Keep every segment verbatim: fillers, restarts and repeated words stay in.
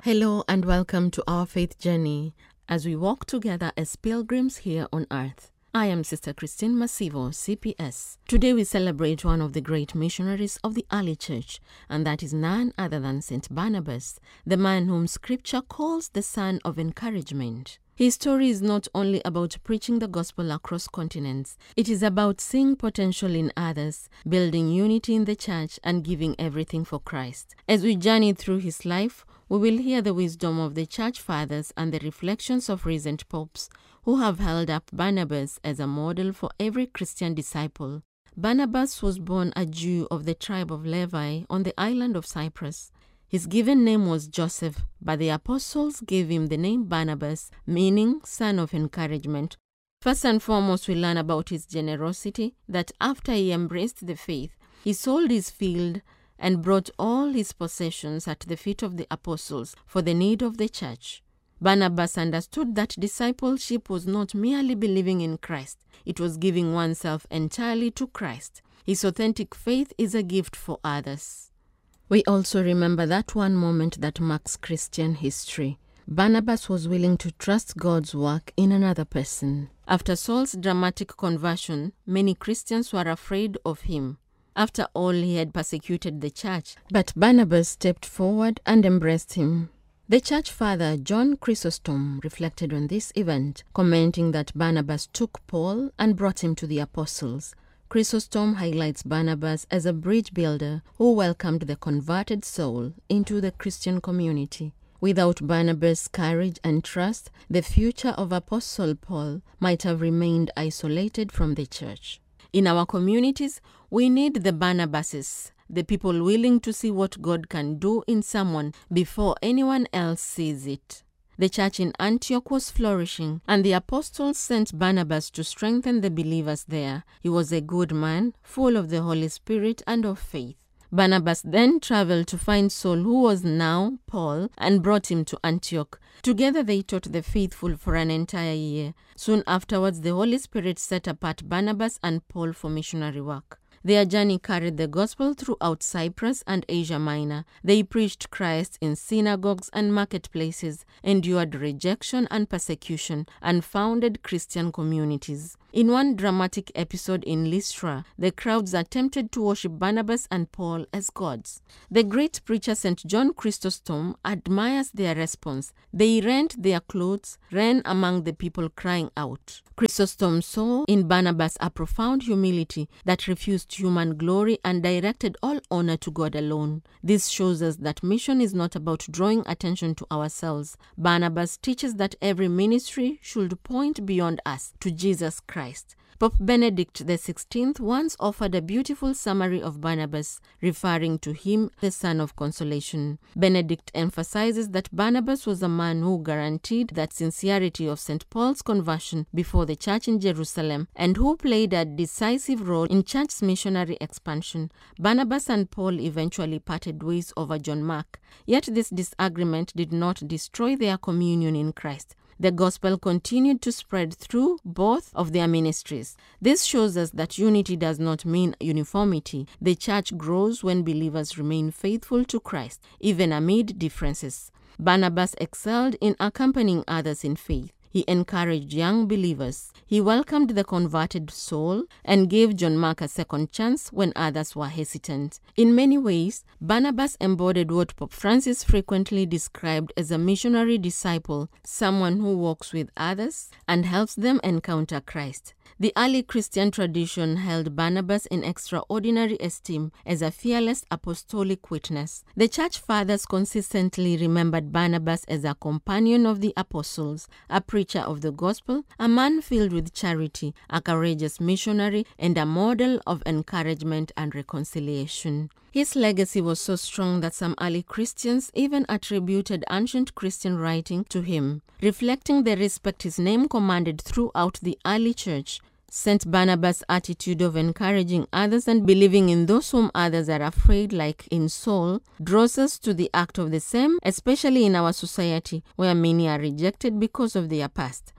Hello and welcome to our faith journey as we walk together as pilgrims here on earth. I am Sister Christine Masivo, C P S. Today we celebrate one of the great missionaries of the early church, and that is none other than Saint Barnabas, the man whom Scripture calls the son of encouragement. His story is not only about preaching the gospel across continents, it is about seeing potential in others, building unity in the church, and giving everything for Christ. As we journey through his life, we will hear the wisdom of the church fathers and the reflections of recent popes who have held up Barnabas as a model for every Christian disciple. Barnabas was born a Jew of the tribe of Levi on the island of Cyprus. His given name was Joseph, but the apostles gave him the name Barnabas, meaning son of encouragement. First and foremost, we learn about his generosity, that after he embraced the faith, he sold his field and brought all his possessions at the feet of the apostles for the need of the church. Barnabas understood that discipleship was not merely believing in Christ, it was giving oneself entirely to Christ. His authentic faith is a gift for others. We also remember that one moment that marks Christian history. Barnabas was willing to trust God's work in another person. After Saul's dramatic conversion, many Christians were afraid of him. After all, he had persecuted the church, but Barnabas stepped forward and embraced him. The church father John Chrysostom reflected on this event, commenting that Barnabas took Paul and brought him to the apostles. Chrysostom highlights Barnabas as a bridge builder who welcomed the converted soul into the Christian community. Without Barnabas' courage and trust, the future of Apostle Paul might have remained isolated from the church. In our communities, we need the Barnabases, the people willing to see what God can do in someone before anyone else sees it. The church in Antioch was flourishing, and the apostles sent Barnabas to strengthen the believers there. He was a good man, full of the Holy Spirit and of faith. Barnabas then traveled to find Saul, who was now Paul, and brought him to Antioch. Together they taught the faithful for an entire year. Soon afterwards, the Holy Spirit set apart Barnabas and Paul for missionary work. Their journey carried the gospel throughout Cyprus and Asia Minor. They preached Christ in synagogues and marketplaces, endured rejection and persecution, and founded Christian communities. In one dramatic episode in Lystra, the crowds attempted to worship Barnabas and Paul as gods. The great preacher Saint John Chrysostom admires their response. They rent their clothes, ran among the people crying out. Chrysostom saw in Barnabas a profound humility that refused human glory and directed all honor to God alone. This shows us that mission is not about drawing attention to ourselves. Barnabas teaches that every ministry should point beyond us to Jesus Christ. Pope Benedict the sixteenth once offered a beautiful summary of Barnabas, referring to him, the son of consolation. Benedict emphasizes that Barnabas was a man who guaranteed that sincerity of Saint Paul's conversion before the church in Jerusalem, and who played a decisive role in church's missionary expansion. Barnabas and Paul eventually parted ways over John Mark, yet this disagreement did not destroy their communion in Christ. The gospel continued to spread through both of their ministries. This shows us that unity does not mean uniformity. The church grows when believers remain faithful to Christ, even amid differences. Barnabas excelled in accompanying others in faith. He encouraged young believers. He welcomed the converted soul and gave John Mark a second chance when others were hesitant. In many ways, Barnabas embodied what Pope Francis frequently described as a missionary disciple, someone who walks with others and helps them encounter Christ. The early Christian tradition held Barnabas in extraordinary esteem as a fearless apostolic witness. The church fathers consistently remembered Barnabas as a companion of the apostles, a preacher of the gospel, a man filled with charity, a courageous missionary, and a model of encouragement and reconciliation. His legacy was so strong that some early Christians even attributed ancient Christian writing to him, reflecting the respect his name commanded throughout the early church. Saint Barnabas' attitude of encouraging others and believing in those whom others are afraid, like in Saul, draws us to the act of the same, especially in our society, where many are rejected because of their past.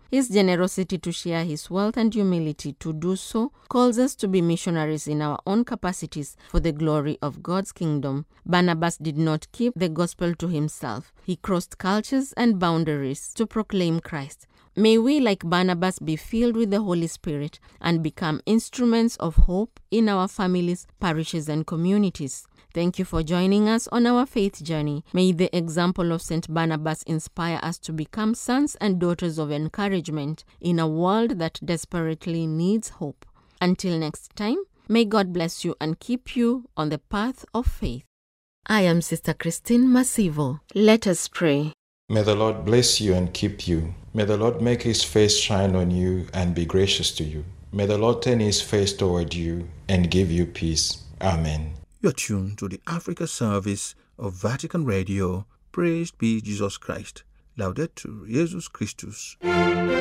His generosity to share his wealth and humility to do so calls us to be missionaries in our own capacities for the glory of God's kingdom. Barnabas did not keep the gospel to himself. He crossed cultures and boundaries to proclaim Christ. May we, like Barnabas, be filled with the Holy Spirit and become instruments of hope in our families, parishes, and communities. Thank you for joining us on our faith journey. May the example of Saint Barnabas inspire us to become sons and daughters of encouragement in a world that desperately needs hope. Until next time, may God bless you and keep you on the path of faith. I am Sister Christine Masivo. Let us pray. May the Lord bless you and keep you. May the Lord make his face shine on you and be gracious to you. May the Lord turn his face toward you and give you peace. Amen. You're tuned to the Africa service of Vatican Radio. Praised be Jesus Christ. Laudetur Jesus Christus.